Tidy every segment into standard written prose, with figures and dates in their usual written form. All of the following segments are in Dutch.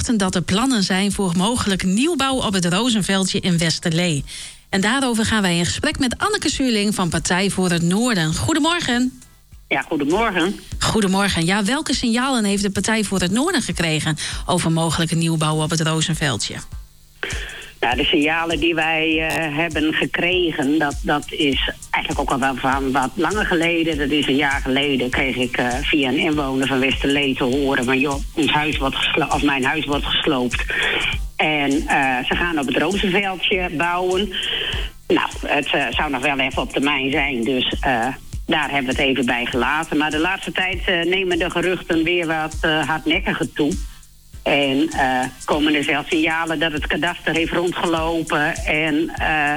berichten dat er plannen zijn voor mogelijk nieuwbouw op het Rozenveldje in Westerlee. En daarover gaan wij in gesprek met Anneke Zuurling van Partij voor het Noorden. Goedemorgen. Ja, goedemorgen. Goedemorgen. Ja, welke signalen heeft de Partij voor het Noorden gekregen over mogelijke nieuwbouw op het Rozenveldje? Nou, de signalen die wij hebben gekregen, dat is eigenlijk ook al wel van wat langer geleden. Dat is een jaar geleden, kreeg ik via een inwoner van Westerlee te horen van joh, mijn huis wordt gesloopt. En ze gaan op het Rozenveldje bouwen. Nou, het zou nog wel even op termijn zijn, dus daar hebben we het even bij gelaten. Maar de laatste tijd nemen de geruchten weer wat hardnekkiger toe. En komen er zelfs signalen dat het kadaster heeft rondgelopen. En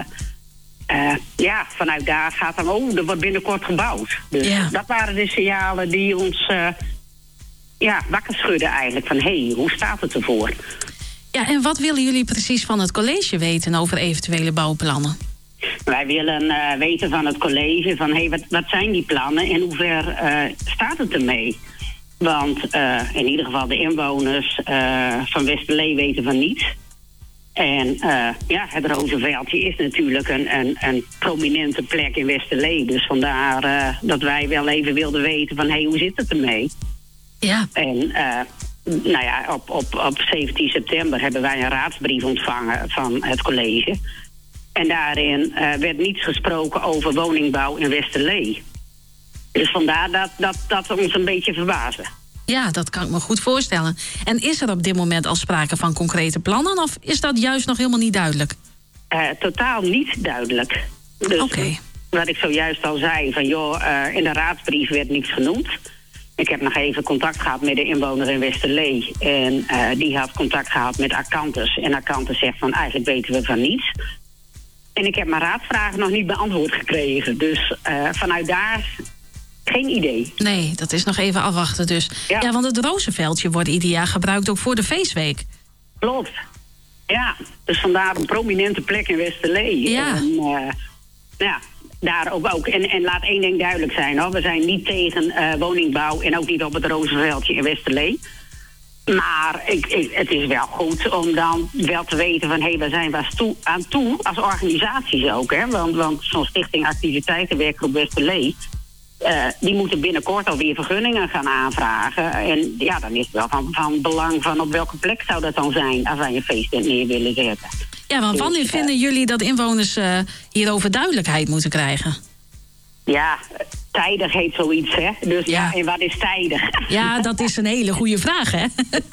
vanuit daar gaat dan, er wordt binnenkort gebouwd. Dus dat waren de signalen die ons wakker schudden eigenlijk. Van hoe staat het ervoor? Ja, en wat willen jullie precies van het college weten over eventuele bouwplannen? Wij willen weten van het college van wat zijn die plannen en hoe ver staat het ermee? Want in ieder geval de inwoners van Westerlee weten van niets. En het Rozenveldje is natuurlijk een prominente plek in Westerlee. Dus vandaar dat wij wel even wilden weten van hoe zit het ermee? Ja. En op 17 september hebben wij een raadsbrief ontvangen van het college. En daarin werd niets gesproken over woningbouw in Westerlee. Dus vandaar dat we ons een beetje verbazen. Ja, dat kan ik me goed voorstellen. En is er op dit moment al sprake van concrete plannen of is dat juist nog helemaal niet duidelijk? Totaal niet duidelijk. Dus wat ik zojuist al zei, van in de raadsbrief werd niets genoemd. Ik heb nog even contact gehad met de inwoner in Westerlee. En die had contact gehad met Akantes. En Akantes zegt van eigenlijk weten we van niets. En ik heb mijn raadsvragen nog niet beantwoord gekregen. Dus vanuit daar geen idee. Nee, dat is nog even afwachten dus. Ja, want het Rozenveldje wordt ieder jaar gebruikt ook voor de feestweek. Klopt. Ja, dus vandaar een prominente plek in Westerlee. Ja. En, daar ook. En laat één ding duidelijk zijn, hoor. We zijn niet tegen woningbouw en ook niet op het Rozenveldje in Westerlee. Maar het is wel goed om dan wel te weten van waar zijn we aan toe als organisaties ook. Hè? Want zo'n Stichting Activiteitenwerkgroep Westerlee, die moeten binnenkort alweer vergunningen gaan aanvragen. En dan is het wel van belang van op welke plek zou dat dan zijn als wij een feesttent neer willen zetten. Ja, want wanneer vinden jullie dat inwoners hierover duidelijkheid moeten krijgen? Ja, tijdig heet zoiets, hè? Dus en wat is tijdig? Ja, dat is een hele goede vraag, hè?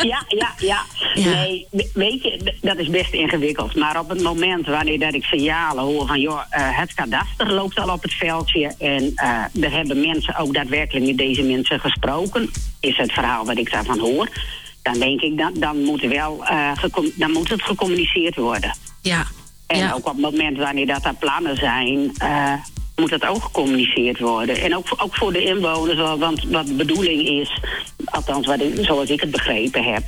Ja. Nee, weet je, dat is best ingewikkeld. Maar op het moment wanneer dat ik signalen hoor van het kadaster loopt al op het veldje en er hebben mensen ook daadwerkelijk met deze mensen gesproken, is het verhaal wat ik daarvan hoor, dan denk ik dan moet dan moet het gecommuniceerd worden. Ja. En ook op het moment wanneer dat er plannen zijn, moet dat ook gecommuniceerd worden. En ook voor de inwoners, want wat de bedoeling is, althans zoals ik het begrepen heb,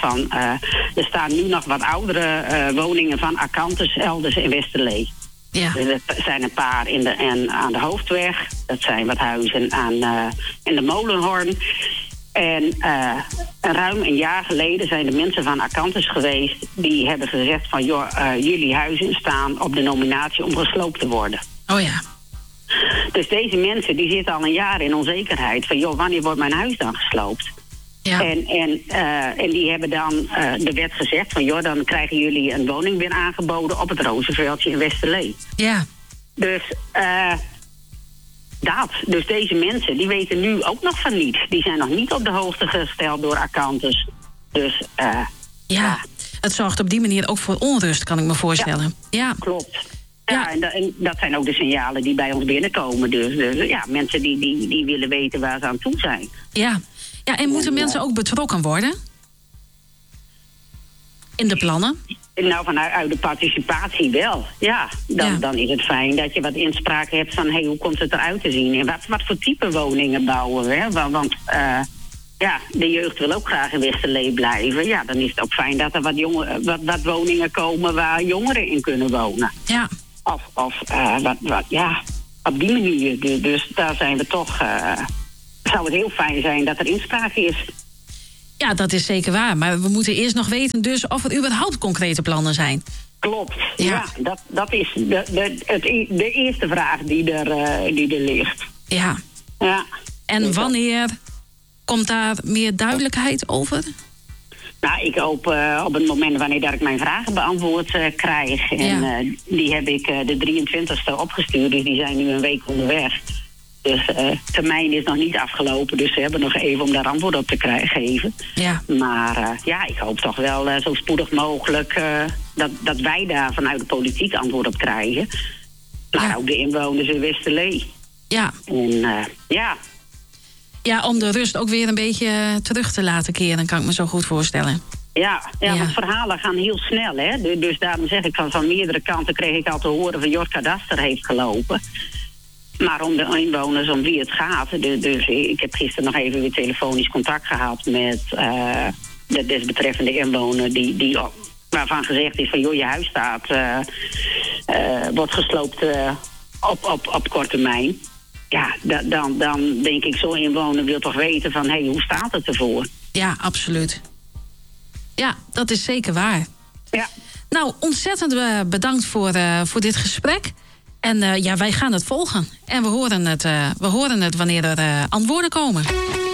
er staan nu nog wat oudere woningen van Akantes elders in Westerlee. Ja. Er zijn een paar aan de Hoofdweg. Dat zijn wat huizen in de Molenhoorn. En ruim een jaar geleden zijn de mensen van Akantes geweest, die hebben gezegd van jullie huizen staan op de nominatie om gesloopt te worden. Oh ja. Dus deze mensen die zitten al een jaar in onzekerheid van wanneer wordt mijn huis dan gesloopt? Ja. En die hebben dan de wet gezegd van dan krijgen jullie een woning weer aangeboden op het Rozenveldje in Westerlee. Ja. Dus Dus deze mensen die weten nu ook nog van niets. Die zijn nog niet op de hoogte gesteld door Akantes. Dus het zorgt op die manier ook voor onrust, kan ik me voorstellen. Ja. Klopt. Ja, en dat zijn ook de signalen die bij ons binnenkomen. Dus mensen die willen weten waar ze aan toe zijn. Ja, en moeten mensen ook betrokken worden? In de plannen? Nou, vanuit de participatie wel. Ja, dan is het fijn dat je wat inspraak hebt van hoe komt het eruit te zien? En wat voor type woningen bouwen we? Want de jeugd wil ook graag in Westerlee blijven. Ja, dan is het ook fijn dat er wat woningen komen waar jongeren in kunnen wonen. Ja. Op die manier. Dus daar zijn we toch. Zou het heel fijn zijn dat er inspraak is. Ja, dat is zeker waar. Maar we moeten eerst nog weten dus of er überhaupt concrete plannen zijn. Klopt, ja dat is de eerste vraag die er ligt. Ja. En wanneer komt daar meer duidelijkheid over? Nou, ik hoop op het moment wanneer dat ik mijn vragen beantwoord krijg. En die heb ik de 23e opgestuurd, dus die zijn nu een week onderweg. Dus termijn is nog niet afgelopen, dus ze hebben nog even om daar antwoord op te geven. Ja. Maar ik hoop toch wel zo spoedig mogelijk dat wij daar vanuit de politiek antwoord op krijgen. Maar ook de inwoners in Westerlee. Ja. En Ja, om de rust ook weer een beetje terug te laten keren, kan ik me zo goed voorstellen. Ja, want verhalen gaan heel snel, hè. Dus daarom zeg ik van meerdere kanten kreeg ik al te horen van Jort Kadaster heeft gelopen. Maar om de inwoners om wie het gaat. Dus ik heb gisteren nog even weer telefonisch contact gehad met de desbetreffende inwoner waarvan gezegd is van joh, je huis staat wordt gesloopt op korte termijn. Ja, dan denk ik, zo'n inwoner wil toch weten van hoe staat het ervoor? Ja, absoluut. Ja, dat is zeker waar. Ja. Nou, ontzettend bedankt voor dit gesprek. En wij gaan het volgen. En we horen het wanneer er antwoorden komen.